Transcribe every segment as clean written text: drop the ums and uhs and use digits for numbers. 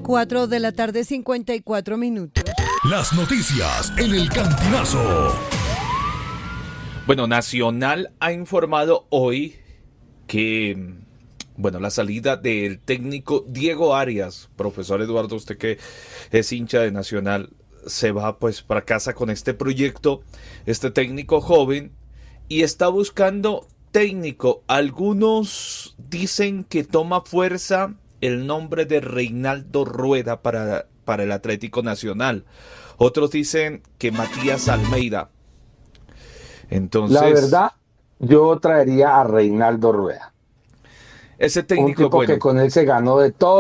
4 de la tarde, 54 minutos. Las noticias en el Cantinazo. Bueno, Nacional ha informado hoy que, la salida del técnico Diego Arias, profesor Eduardo, usted que es hincha de Nacional, se va pues para casa con este proyecto, este técnico joven, y está buscando técnico. Algunos dicen que toma fuerza el nombre de Reinaldo Rueda para el Atlético Nacional. Otros dicen que Matías Almeida. Entonces, la verdad, yo traería a Reinaldo Rueda. Ese técnico, un tipo que con él se ganó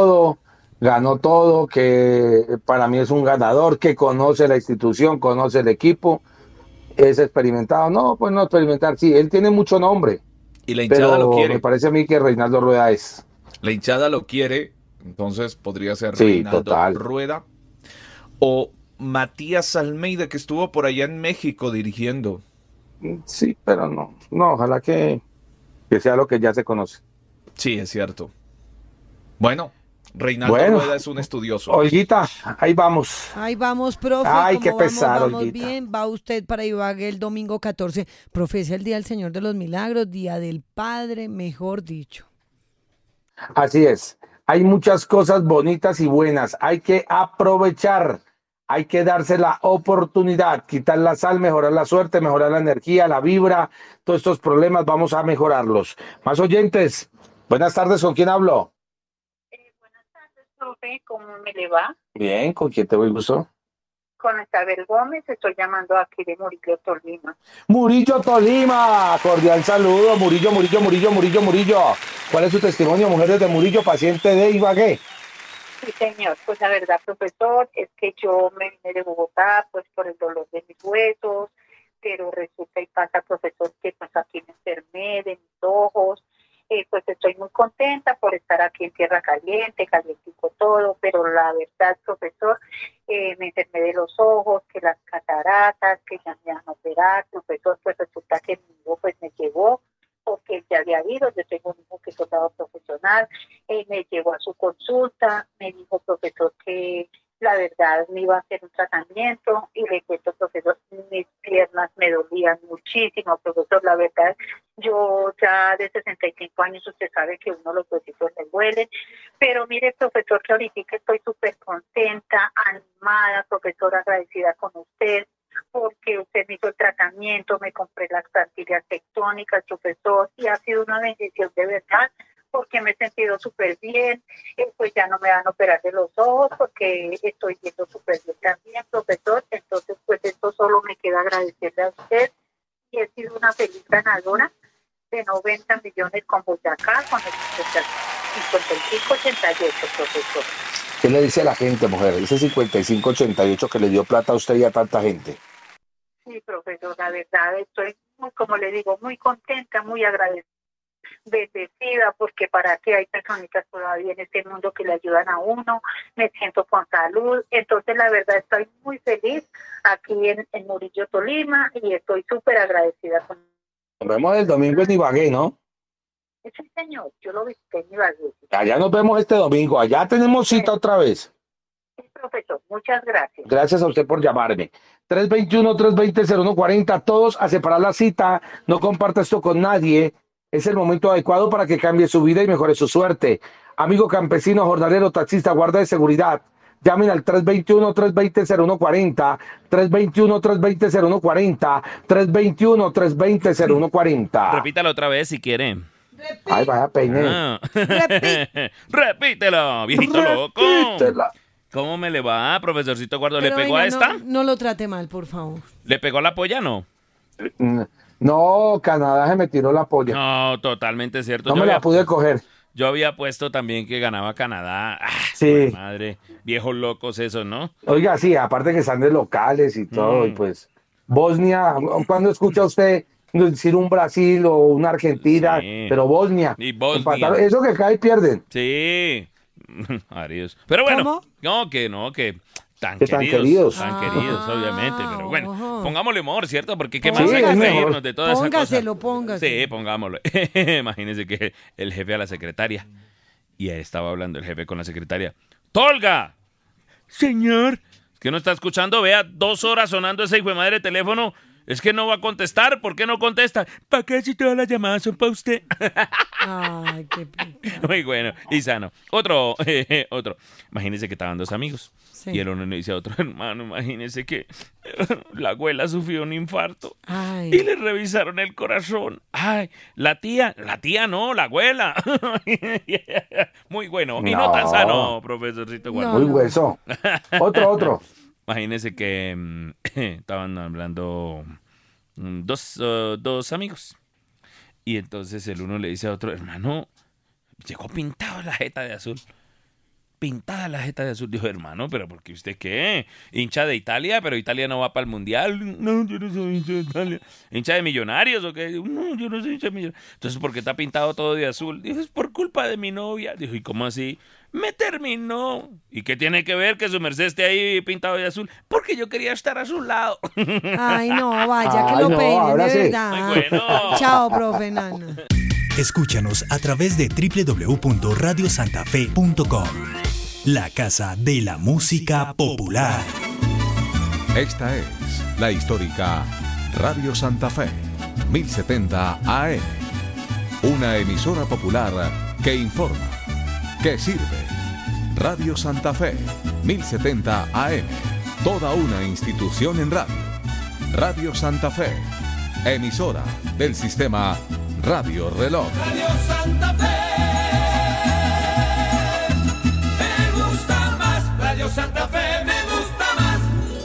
todo, que para mí es un ganador, que conoce la institución, conoce el equipo, es experimentado. No, pues no experimentar, sí, él tiene mucho nombre. Y la hinchada lo quiere. Me parece a mí que Reinaldo Rueda es. La hinchada lo quiere, entonces podría ser sí, Reinaldo total. Rueda o Matías Almeida, que estuvo por allá en México dirigiendo. Sí, pero no, ojalá que sea lo que ya se conoce. Sí, es cierto. Bueno, Reinaldo Rueda es un estudioso. Olguita, ahí vamos. Ahí vamos, profe. Ay, qué pesar, vamos Olguita. bien. Va usted para Ibagué el domingo 14. Profe, es el Día del Señor de los Milagros, Día del Padre, mejor dicho. Así es. Hay muchas cosas bonitas y buenas. Hay que aprovechar. Hay que darse la oportunidad, quitar la sal, mejorar la suerte, mejorar la energía, la vibra. Todos estos problemas vamos a mejorarlos. Más oyentes. Buenas tardes, ¿con quién hablo? Buenas tardes, profe. ¿Cómo me le va? Bien, ¿con quién te voy gusto? Con Isabel Gómez, estoy llamando aquí de Murillo, Tolima. Murillo, Tolima. Cordial saludo, Murillo. ¿Cuál es su testimonio, mujeres de Murillo, paciente de Ibagué? Sí, señor. Pues la verdad, profesor, es que yo me vine de Bogotá, pues por el dolor de mis huesos, pero resulta y pasa, profesor, que pues aquí me enfermé de mis ojos. Pues estoy muy contenta por estar aquí en tierra caliente, calientico todo, pero la verdad, profesor, me enfermé de los ojos, que las cataratas, que ya me van a operar, profesor, pues resulta que mi hijo pues me llevó, porque ya había ido, yo tengo un hijo que es soldado profesional, me llevó a su consulta, me dijo, profesor, que la verdad me iba a hacer un tratamiento, y le cuento, profesor, mis piernas me dolían muchísimo, profesor, la verdad, yo ya de 65 años, usted sabe que uno los huesitos le duelen, pero mire, profesor, que ahorita estoy súper contenta, animada, profesor, agradecida con usted, porque usted me hizo el tratamiento, me compré las pastillas tectónicas, profesor, y ha sido una bendición de verdad, porque me he sentido súper bien, pues ya no me van a operar de los ojos, porque estoy viendo súper bien también, profesor, entonces pues esto solo me queda agradecerle a usted, y he sido una feliz ganadora de 90 millones con Boyacá, con el 5588, profesor. ¿Qué le dice a la gente, mujer? Ese 5588 que le dio plata a usted y a tanta gente. Sí, profesor, la verdad estoy, como le digo, muy contenta, muy agradecida, bendecida, porque para qué hay personitas todavía en este mundo que le ayudan a uno, me siento con salud, entonces la verdad estoy muy feliz aquí en Murillo, Tolima, y estoy súper agradecida con. Nos vemos el domingo en Ibagué, ¿no? Sí, señor, yo lo visité en Ibagué. Allá nos vemos este domingo, allá tenemos cita otra vez. Sí, profesor, muchas gracias. Gracias a usted por llamarme. 321-320-0140, todos a separar la cita, no comparta esto con nadie, es el momento adecuado para que cambie su vida y mejore su suerte. Amigo campesino, jornalero, taxista, guarda de seguridad, llamen al 321-320-0140, 321-320-0140, 321-320-0140. Repítalo otra vez si quiere. Ay, vaya peine. Ah. Repítelo, viejito loco. ¿Cómo me le va, profesorcito Guardo? ¿Le pegó a esta? No lo trate mal, por favor. ¿Le pegó a la polla, no? No, Canadá se me tiró la polla. No, totalmente cierto. No me la pude coger. Yo había puesto también que ganaba Canadá. Sí. Madre, viejos locos esos, ¿no? Oiga, sí, aparte que están de locales y todo, y pues Bosnia, ¿cuándo escucha usted decir un Brasil o una Argentina? Sí. Pero Bosnia. Y Bosnia. Empatar, eso que cae pierden. Sí. Adiós. Pero bueno, ¿cómo? que tan queridos, obviamente, pero bueno, pongámosle humor, ¿cierto? Porque qué más hay que reírnos de todas esas cosas. Póngaselo. Sí, pongámoslo. Imagínense que el jefe a la secretaria, y estaba hablando el jefe con la secretaria, ¡Tolga! Señor, es que no está escuchando, vea, 2 horas sonando ese hijo de madre teléfono. Es que no va a contestar. ¿Por qué no contesta? ¿Para qué si todas las llamadas son para usted? Ay, qué picante. Muy bueno y sano. Otro. Imagínense que estaban 2 amigos. Sí. Y el uno le dice a otro, hermano, imagínese que la abuela sufrió un infarto. Ay. Y le revisaron el corazón. Ay, la tía no, la abuela. Muy bueno. No. Y no tan sano, profesorcito. No. Muy hueso. Otro. Imagínense que estaban hablando 2 amigos. Y entonces el uno le dice a otro, hermano, llegó pintado la jeta de azul. Pintada la jeta de azul. Dijo, hermano, ¿pero por qué usted qué? ¿Hincha de Italia? ¿Pero Italia no va para el Mundial? No, yo no soy hincha de Italia. ¿Hincha de Millonarios o qué? No, yo no soy hincha de Millonarios. Entonces, ¿por qué está pintado todo de azul? Dijo, es por culpa de mi novia. Dijo, ¿y cómo así? Me terminó. ¿Y qué tiene que ver que su merced esté ahí pintado de azul? Porque yo quería estar a su lado. Ay, no, vaya, que lo peinen, de verdad. Muy bueno. Chao, profe Nana. Escúchanos a través de www.radiosantafe.com. La casa de la música popular. Esta es la histórica Radio Santa Fe, 1070 AM. Una emisora popular que informa, que sirve. Radio Santa Fe, 1070 AM. Toda una institución en radio. Radio Santa Fe, emisora del sistema Radio Reloj. Radio Santa Fe. Santa Fe me gusta más.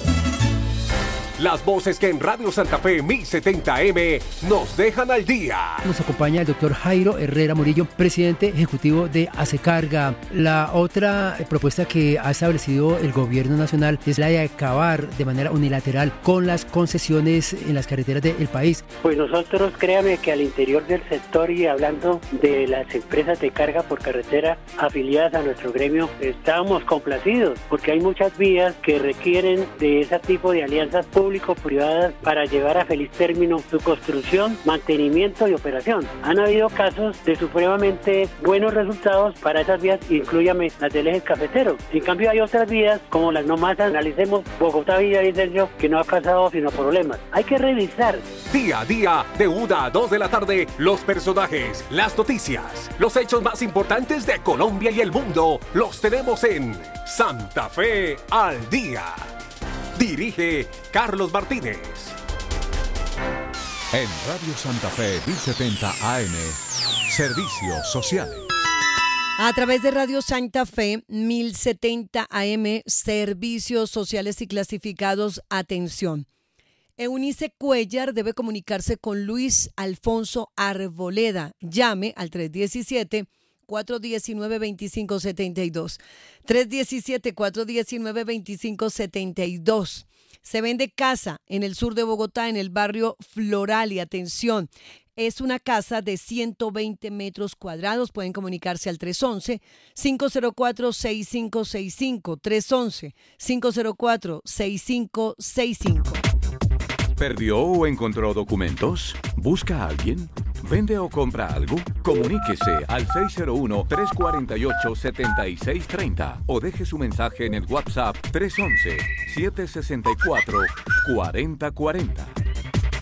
Las voces que en Radio Santa Fe 1070M nos dejan al día. Nos acompaña el doctor Jairo Herrera Murillo, presidente ejecutivo de Acecarga. La otra propuesta que ha establecido el gobierno nacional es la de acabar de manera unilateral con las concesiones en las carreteras del país. Pues nosotros, créame que al interior del sector y hablando de las empresas de carga por carretera afiliadas a nuestro gremio, estábamos complacidos porque hay muchas vías que requieren de ese tipo de alianzas público-privadas para llevar a feliz término su construcción, mantenimiento y operación. Han habido casos de supremamente buenos resultados para esas vías, incluyame las del eje cafetero. En cambio hay otras vías, como las nomás analicemos Bogotá-Villavicencio, que no ha causado sino problemas. Hay que revisar. Día a día, de 1 a 2 de la tarde, los personajes, las noticias, los hechos más importantes de Colombia y el mundo, los tenemos en Santa Fe al Día. Dirige Carlos Martínez. En Radio Santa Fe 1070 AM, servicios sociales. A través de Radio Santa Fe 1070 AM, servicios sociales y clasificados, atención. Eunice Cuellar debe comunicarse con Luis Alfonso Arboleda. Llame al 317-419-2572. 317-419-2572. Se vende casa en el sur de Bogotá, en el barrio Floral. Y atención, es una casa de 120 metros cuadrados. Pueden comunicarse al 311-504-6565. 311-504-6565. ¿Perdió o encontró documentos? ¿Busca a alguien? ¿Vende o compra algo? Comuníquese al 601-348-7630 o deje su mensaje en el WhatsApp 311-764-4040.